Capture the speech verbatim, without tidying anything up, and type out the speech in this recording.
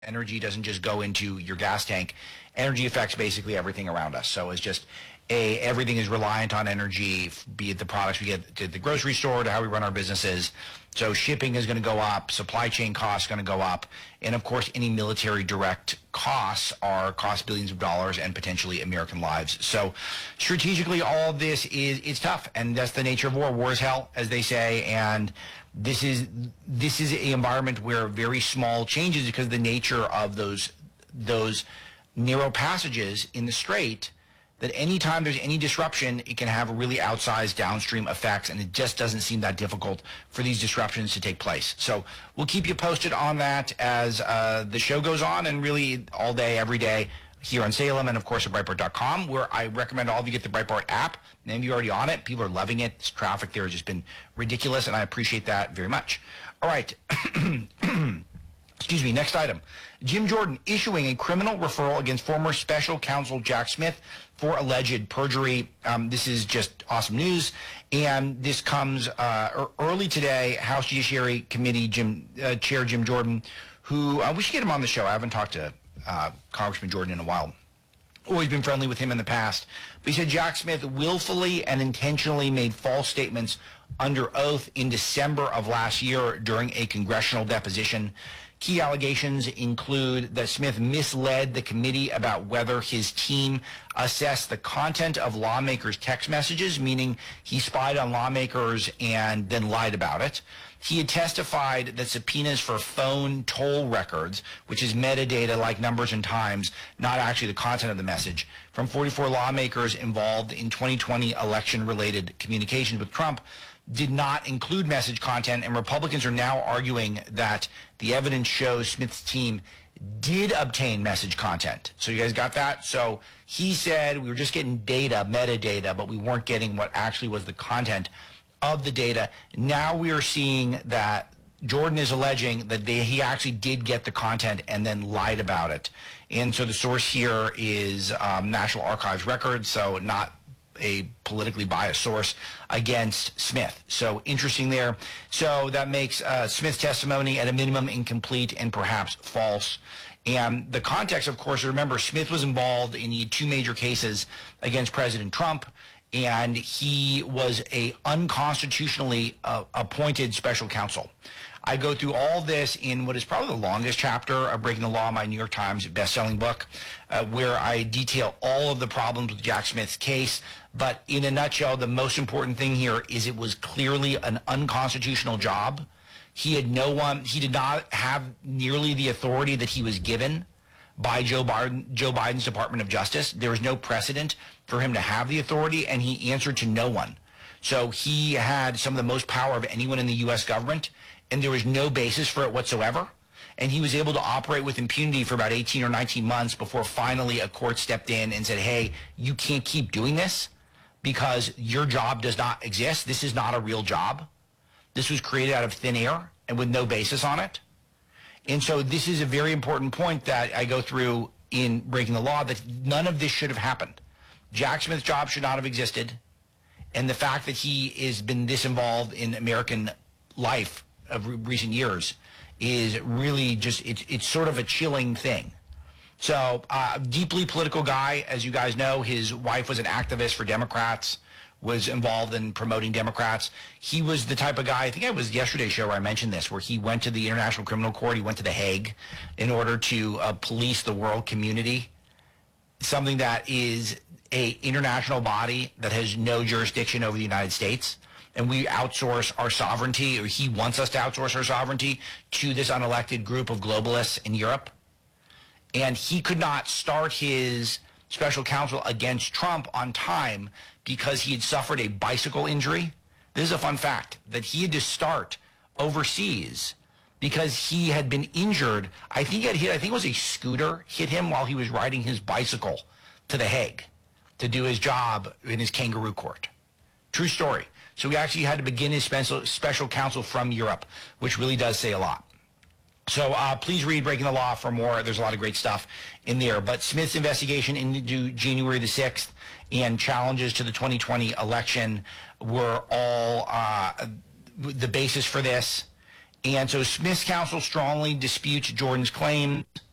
Energy doesn't just go into your gas tank. Energy affects basically everything around us. So it's just a everything is reliant on energy, be it the products we get to the grocery store to how we run our businesses. So shipping is going to go up, supply chain costs going to go up, and of course any military direct costs are cost billions of dollars and potentially American lives. So strategically, all of this is it's tough, and that's the nature of war. War is hell, as they say, and this is this is an environment where very small changes, because of the nature of those those narrow passages in the strait, that anytime there's any disruption, it can have really outsized downstream effects, and it just doesn't seem that difficult for these disruptions to take place. So we'll keep you posted on that as uh, the show goes on, and really all day, every day, here on Salem, and of course at Breitbart dot com, where I recommend all of you get the Breitbart app. Many of you are already on it. People are loving it. This traffic there has just been ridiculous, and I appreciate that very much. All right. Excuse me. Next item. Jim Jordan issuing a criminal referral against former special counsel Jack Smith for alleged perjury. Um, this is just awesome news, and this comes uh, early today. House Judiciary Committee Jim uh, Chair Jim Jordan, who uh, we should get him on the show. I haven't talked to uh, Congressman Jordan in a while. Always been friendly with him in the past. But he said Jack Smith willfully and intentionally made false statements under oath in December of last year during a congressional deposition. Key allegations include that Smith misled the committee about whether his team assessed the content of lawmakers' text messages, meaning he spied on lawmakers and then lied about it. He had testified that subpoenas for phone toll records, which is metadata like numbers and times, not actually the content of the message, from forty-four lawmakers involved in twenty twenty election-related communications with Trump, did not include message content, and Republicans are now arguing that the evidence shows Smith's team did obtain message content. So you guys got that? So he said we were just getting data, metadata, but we weren't getting what actually was the content of the data. Now we are seeing that Jordan is alleging that they, he actually did get the content and then lied about it. And so the source here is um, National Archives records, so not a politically biased source against Smith. So interesting there. So that makes uh, Smith's testimony at a minimum incomplete and perhaps false. And the context, of course, remember, Smith was involved in the two major cases against President Trump, and he was a unconstitutionally uh, appointed special counsel. I go through all this in what is probably the longest chapter of Breaking the Law, my New York Times best-selling book, uh, where I detail all of the problems with Jack Smith's case. But in a nutshell, the most important thing here is it was clearly an unconstitutional job. He had no one, he did not have nearly the authority that he was given by Joe Biden, Joe Biden's Department of Justice. There was no precedent for him to have the authority, and he answered to no one. So he had some of the most power of anyone in the U S government, and there was no basis for it whatsoever. And he was able to operate with impunity for about eighteen or nineteen months before finally a court stepped in and said, hey, you can't keep doing this because your job does not exist. This is not a real job. This was created out of thin air and with no basis on it. And so this is a very important point that I go through in Breaking the Law, that none of this should have happened. Jack Smith's job should not have existed. And the fact that he has been this involved in American life of re- recent years is really just, it's, it's sort of a chilling thing. So, uh, deeply political guy, as you guys know. His wife was an activist for Democrats, was involved in promoting Democrats. He was the type of guy, I think it was yesterday's show where I mentioned this, where he went to the International Criminal Court, he went to The Hague in order to uh, police the world community, something that is a international body that has no jurisdiction over the United States. And we outsource our sovereignty, or he wants us to outsource our sovereignty to this unelected group of globalists in Europe. And he could not start his special counsel against Trump on time because he had suffered a bicycle injury. This is a fun fact, that he had to start overseas because he had been injured. I think he had hit, I think it was a scooter hit him while he was riding his bicycle to The Hague to do his job in his kangaroo court. True story. So he actually had to begin his special, special counsel from Europe, which really does say a lot. So uh, please read Breaking the Law for more. There's a lot of great stuff in there. But Smith's investigation into January the sixth and challenges to the twenty twenty election were all uh, the basis for this. And so Smith's counsel strongly disputes Jordan's claims